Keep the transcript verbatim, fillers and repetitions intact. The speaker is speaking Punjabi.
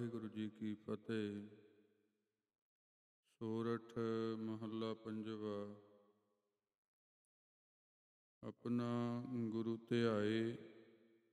ਵਾਹਿਗੁਰੂ ਜੀ ਕੀ ਫਤਿਹ। ਸੋਰਠ ਮਹੱਲਾ ਪੰਜਵਾ। ਆਪਣਾ ਗੁਰੂ ਧਿਆਏ